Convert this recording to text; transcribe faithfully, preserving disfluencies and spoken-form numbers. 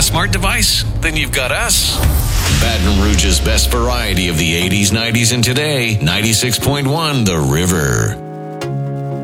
smart device? Then you've got us. Baton Rouge's best variety of the eighties, nineties, and today. ninety-six point one The River.